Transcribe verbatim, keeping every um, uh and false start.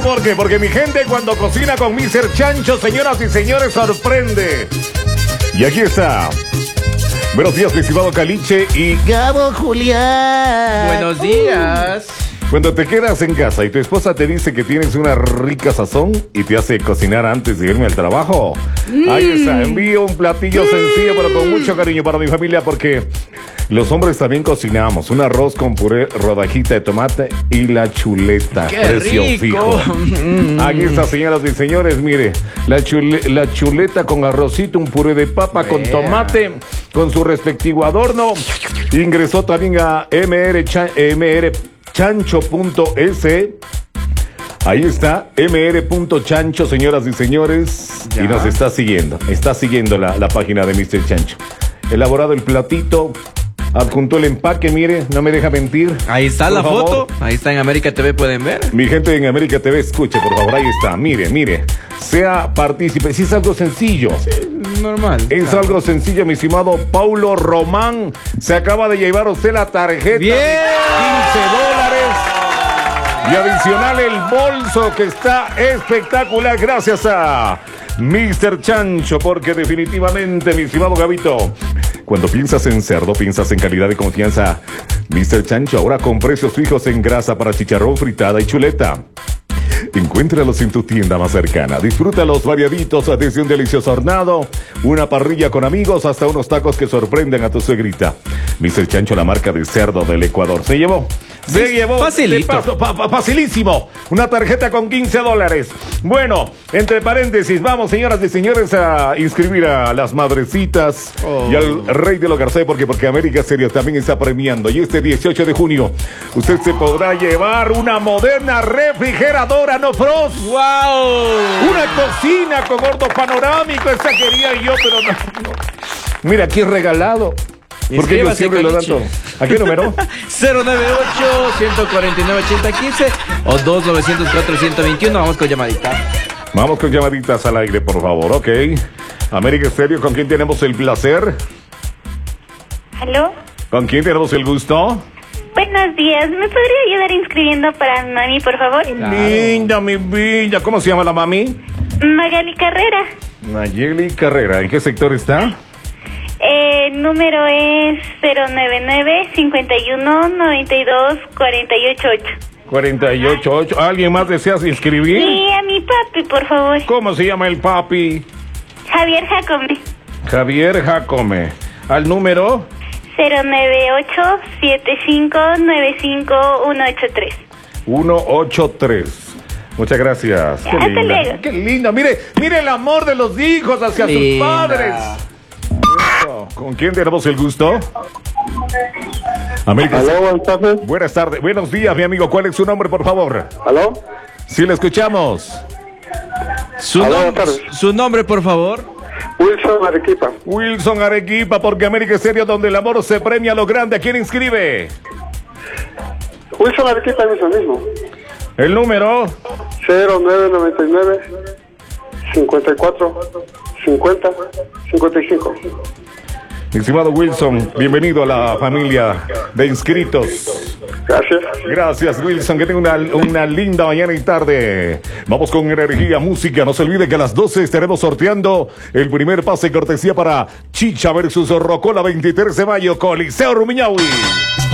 ¿por qué? Porque mi gente cuando cocina con míster Chancho, señoras y señores, sorprende. Y aquí está. Buenos días, mi estimado Caliche y Gabo Julián. Buenos días. Cuando te quedas en casa y tu esposa te dice que tienes una rica sazón y te hace cocinar antes de irme al trabajo, mm. ahí está, envío un platillo mm. sencillo pero con mucho cariño para mi familia porque los hombres también cocinamos. Un arroz con puré, rodajita de tomate y la chuleta. ¡Qué precio rico! Fijo. Aquí está, señoras y señores, mire, la, chule, la chuleta con arrocito, un puré de papa Vea. con tomate, con su respectivo adorno. Ingresó también a M R chancho punto es. Ahí está, M R punto chancho, señoras y señores. Ya. Y nos está siguiendo. Está siguiendo la, la página de míster Chancho. Elaborado el platito. Adjuntó el empaque, mire, no me deja mentir. Ahí está la favor. foto, ahí está en América T V, pueden ver. Mi gente en América T V, escuche, por favor, ahí está, mire, mire. Sea partícipe, si es algo sencillo. Sí, normal. Es claro. algo sencillo, mi estimado Paulo Román. Se acaba de llevar usted la tarjeta. Bien. quince dólares. Y adicional el bolso que está espectacular gracias a míster Chancho, porque definitivamente, mi estimado Gabito, cuando piensas en cerdo, piensas en calidad y confianza. míster Chancho, ahora con precios fijos en grasa para chicharrón, fritada y chuleta. Encuéntralos en tu tienda más cercana. Disfruta los variaditos desde un delicioso hornado, una parrilla con amigos, hasta unos tacos que sorprenden a tu suegrita. míster Chancho, la marca de cerdo del Ecuador. Se llevó. Se sí, llevó. Facilito. Paso, pa, pa, facilísimo. Una tarjeta con quince dólares. Bueno, entre paréntesis, vamos, señoras y señores, a inscribir a las madrecitas oh. y al rey de los Garcés, porque, porque América Serio también está premiando. Y este dieciocho de junio, usted se podrá llevar una moderna refrigeradora No Frost. ¡Wow! Una cocina con horno panorámico. Esa quería yo, pero no. no. Mira, aquí es regalado. Porque yo siempre lo dan todo. ¿A qué número? cero nueve ocho, uno cuatro nueve, ocho cero uno cinco o dos nueve cero cuatro, uno dos uno. Vamos con llamaditas. Vamos con llamaditas al aire, por favor, ok. América Estéreo, ¿con quién tenemos el placer? ¿Aló? ¿Con quién tenemos el gusto? Buenos días, ¿me podría ayudar inscribiendo para mi mami, por favor? Claro. Linda, mi vida. ¿Cómo se llama la mami? Magali Carrera. Magali Carrera, ¿en qué sector está? El eh, número es cero nueve nueve, cinco uno, nueve dos, cuatro ocho ocho. cuatro ocho ocho. ¿Alguien más deseas inscribir? Sí, a mi papi, por favor. ¿Cómo se llama el papi? Javier Jacome. Javier Jacome. ¿Al número? cero nueve ocho, siete cinco nueve cinco uno ocho tres. uno ocho tres. Muchas gracias. Qué Hasta linda. luego. Qué linda. Mire, mire el amor de los hijos hacia linda. sus padres. ¿Con quién tenemos el gusto? América. Aló, buenas tardes. Buenas tardes. Buenos días, mi amigo. ¿Cuál es su nombre, por favor? Aló. Sí, le escuchamos. Su, Aló, nom buenas tardes. su nombre, por favor. Wilson Arequipa. Wilson Arequipa, porque América Estéreo, donde el amor se premia a lo grande. ¿A quién inscribe? Wilson Arequipa es el mismo. El número. cero nueve nueve nueve, cincuenta y cuatro, cincuenta, cincuenta y cinco. Estimado Wilson, bienvenido a la familia de inscritos. Gracias. Gracias, Wilson, que tenga una, una linda mañana y tarde. Vamos con energía, música. No se olvide que a las doce estaremos sorteando el primer pase cortesía para Chicha versus Rocola, veintitrés de mayo, Coliseo Rumiñahui.